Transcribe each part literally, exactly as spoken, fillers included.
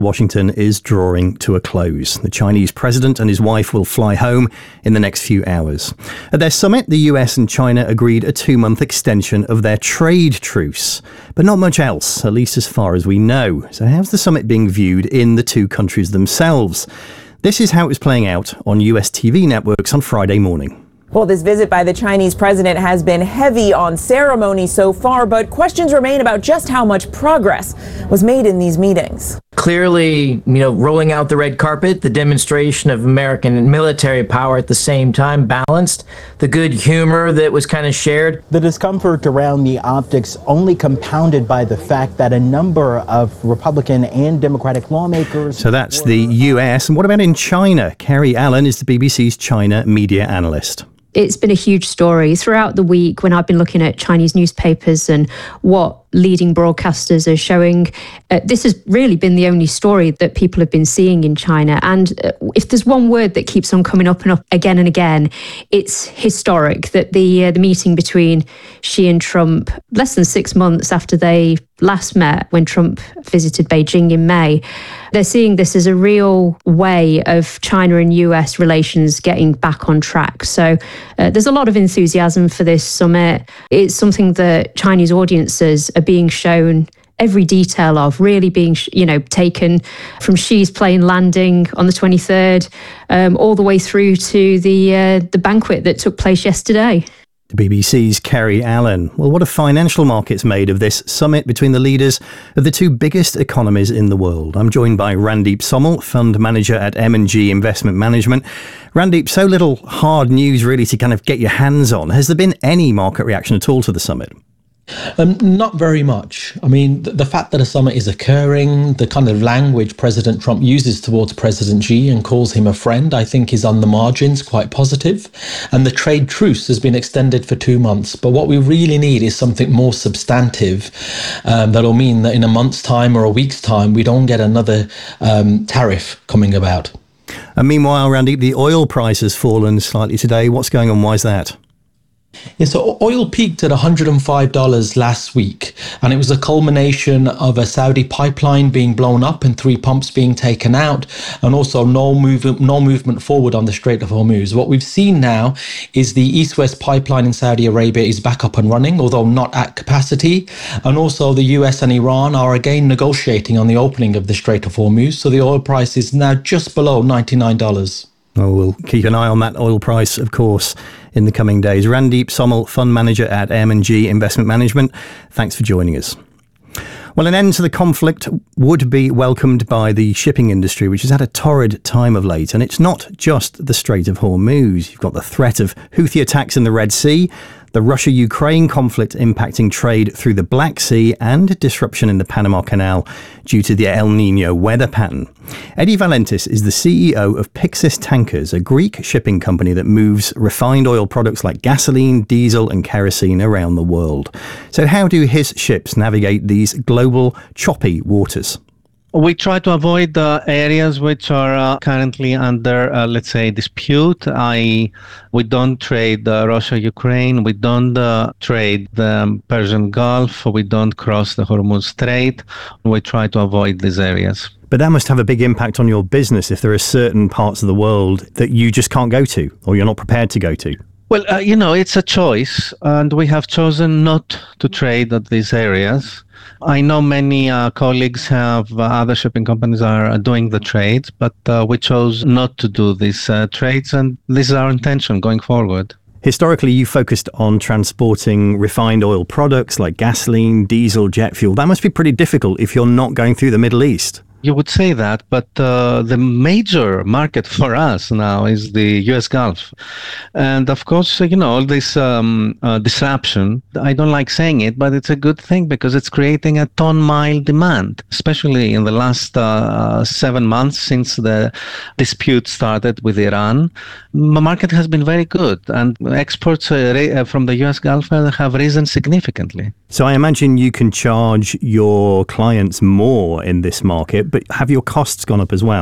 Washington is drawing to a close. The Chinese president and his wife will fly home in the next few hours. At their summit, the U S and China agreed a two-month extension of their trade truce, but not much else, at least as far as we know. So how's the summit being viewed in the two countries themselves? This is how it was playing out on U S T V networks on Friday morning. Well, this visit by the Chinese president has been heavy on ceremony so far, but questions remain about just how much progress was made in these meetings. Clearly, you know, rolling out the red carpet, the demonstration of American military power at the same time, balanced, the good humor that was kind of shared. The discomfort around the optics only compounded by the fact that a number of Republican and Democratic lawmakers... So that's the U S. And what about in China? Kerry Allen is the B B C's China media analyst. It's been a huge story throughout the week when I've been looking at Chinese newspapers and what leading broadcasters are showing. Uh, this has really been the only story that people have been seeing in China. And uh, if there's one word that keeps on coming up and up again and again, it's historic. That the uh, the meeting between Xi and Trump, less than six months after they last met, when Trump visited Beijing in May, they're seeing this as a real way of China and U S relations getting back on track. So uh, there's a lot of enthusiasm for this summit. It's something that Chinese audiences are being shown every detail of, really being, you know, taken from Xi's plane landing on the twenty-third um, all the way through to the uh, the banquet that took place yesterday. The B B C's Kerry Allen. Well, what have financial markets made of this summit between the leaders of the two biggest economies in the world? I'm joined by Randeep Somal, fund manager at M and G Investment Management. Randeep, so little hard news really to kind of get your hands on. Has there been any market reaction at all to the summit? Um, not very much. I mean, the, the fact that a summit is occurring, the kind of language President Trump uses towards President Xi and calls him a friend, I think is on the margins quite positive. And the trade truce has been extended for two months. But what we really need is something more substantive um, that'll mean that in a month's time or a week's time, we don't get another um, tariff coming about. And meanwhile, Randeep, the oil price has fallen slightly today. What's going on? Why is that? Yeah, so oil peaked at one hundred five dollars last week, and it was a culmination of a Saudi pipeline being blown up and three pumps being taken out, and also no movement, no movement forward on the Strait of Hormuz. What we've seen now is the East-West pipeline in Saudi Arabia is back up and running, although not at capacity, and also the U S and Iran are again negotiating on the opening of the Strait of Hormuz, so the oil price is now just below ninety-nine dollars. Well, we'll keep an eye on that oil price, of course, in the coming days. Randeep Somal, fund manager at M and G Investment Management. Thanks for joining us. Well, an end to the conflict would be welcomed by the shipping industry, which has had a torrid time of late. And it's not just the Strait of Hormuz. You've got the threat of Houthi attacks in the Red Sea, the Russia-Ukraine conflict impacting trade through the Black Sea, and disruption in the Panama Canal due to the El Niño weather pattern. Eddie Valentis is the C E O of Pyxis Tankers, a Greek shipping company that moves refined oil products like gasoline, diesel and kerosene around the world. So how do his ships navigate these global choppy waters? We try to avoid the areas which are uh, currently under, uh, let's say, dispute. that is, we don't trade uh, Russia-Ukraine, we don't uh, trade the Persian Gulf, we don't cross the Hormuz Strait. We try to avoid these areas. But that must have a big impact on your business if there are certain parts of the world that you just can't go to, or you're not prepared to go to. Well, uh, you know, it's a choice, and we have chosen not to trade at these areas. I know many uh, colleagues have, uh, other shipping companies are uh, doing the trades, but uh, we chose not to do these uh, trades, and this is our intention going forward. Historically, you focused on transporting refined oil products like gasoline, diesel, jet fuel. That must be pretty difficult if you're not going through the Middle East. You would say that, but uh, the major market for us now is the U S Gulf. And of course, you know, all this um, uh, disruption, I don't like saying it, but it's a good thing because it's creating a ton-mile demand, especially in the last uh, seven months since the dispute started with Iran. The market has been very good, and exports uh, from the U S Gulf have risen significantly. So I imagine you can charge your clients more in this market, but have your costs gone up as well?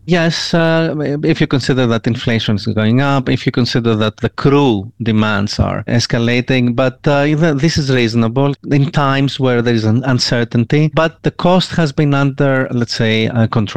Yes, uh, if you consider that inflation is going up, if you consider that the crew demands are escalating, but uh, this is reasonable in times where there is an uncertainty, but the cost has been under, let's say, uh, control.